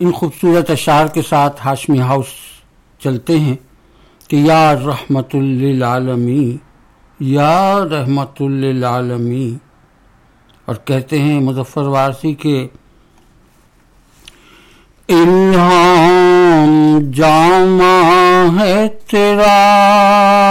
इन खूबसूरत अशार के साथ हाशमी हाउस चलते हैं कि या रहमतुल लिल आलमीन, या रहमतुल लिल आलमीन। और कहते हैं मुज़फ़्फ़र वारसी के इल्हाम जामा है तेरा,